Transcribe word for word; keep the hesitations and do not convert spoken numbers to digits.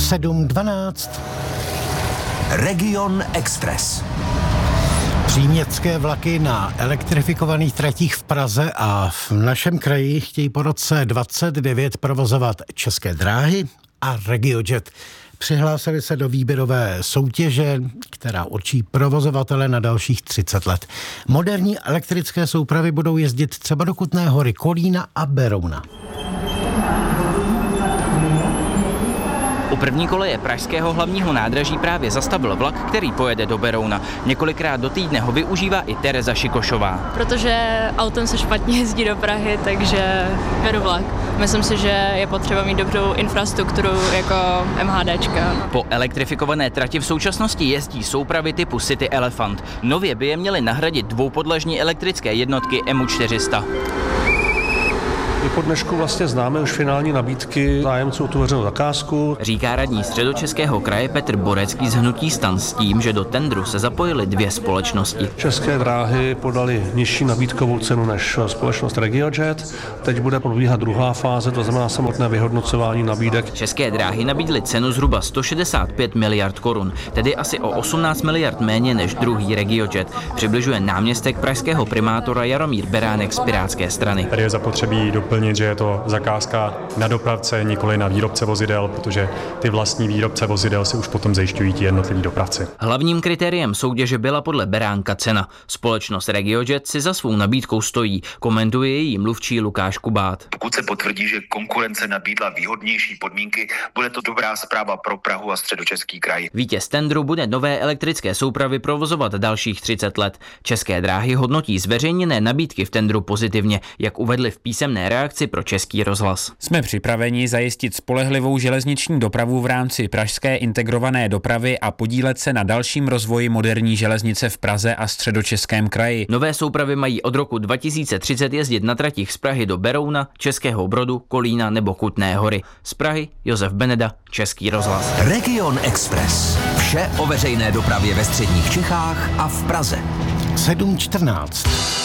sedm dvanáct. Region Express. Příměstské vlaky na elektrifikovaných tratích v Praze a v našem kraji chtějí po roce dvacet devět provozovat České dráhy a RegioJet. Přihlásili se do výběrové soutěže, která určí provozovatele na dalších třicet let. Moderní elektrické soupravy budou jezdit třeba do Kutné Hory, Kolína a Berouna. U první koleje pražského hlavního nádraží právě zastavil vlak, který pojede do Berouna. Několikrát do týdne ho využívá i Tereza Šikošová. Protože autem se špatně jezdí do Prahy, takže beru vlak. Myslím si, že je potřeba mít dobrou infrastrukturu jako MHDčka. Po elektrifikované trati v současnosti jezdí soupravy typu City Elephant. Nově by je měly nahradit dvoupodlažní elektrické jednotky M U čtyři sta. My po dnešku vlastně známe už finální nabídky zájemců o tu veřejnou zakázku. Říká radní Středočeského kraje Petr Borecký z hnutí STAN s tím, že do tendru se zapojily dvě společnosti. České dráhy podali nižší nabídkovou cenu než společnost RegioJet. Teď bude probíhat druhá fáze, to znamená samotné vyhodnocování nabídek. České dráhy nabídly cenu zhruba sto šedesát pět miliard korun, tedy asi o osmnáct miliard méně než druhý RegioJet. Přibližuje náměstek pražského primátora Jaromír Beránek z Pirátské strany. Tady je zapotřebí doplnit, že je to zakázka na dopravce, nikoli na výrobce vozidel, protože ty vlastní výrobce vozidel si už potom zajišťují ti jednotliví dopravci. Hlavním kritériem soutěže byla podle Beránka cena. Společnost RegioJet si za svou nabídkou stojí, komentuje její mluvčí Lukáš Kubát. Pokud se potvrdí, že konkurence nabídla výhodnější podmínky, bude to dobrá zpráva pro Prahu a Středočeský kraj. Vítěz tendru bude nové elektrické soupravy provozovat dalších třicet let. České dráhy hodnotí zveřejněné nabídky v tendru pozitivně, jak uvedli v písemné reakci pro Český rozhlas. Jsme připraveni zajistit spolehlivou železniční dopravu v rámci pražské integrované dopravy a podílet se na dalším rozvoji moderní železnice v Praze a Středočeském kraji. Nové soupravy mají od roku dva tisíce třicet jezdit na tratích z Prahy do Berouna, Českého Brodu, Kolína nebo Kutné Hory. Z Prahy Josef Beneda, Český rozhlas. Region Express. Vše o veřejné dopravě ve středních Čechách a v Praze. sedm čtrnáct.